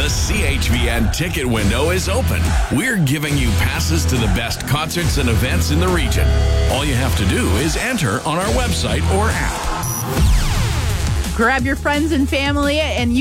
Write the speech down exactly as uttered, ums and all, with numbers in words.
The C H V N ticket window is open. We're giving you passes to the best concerts and events in the region. All you have to do is enter on our website or app. Grab your friends and family and you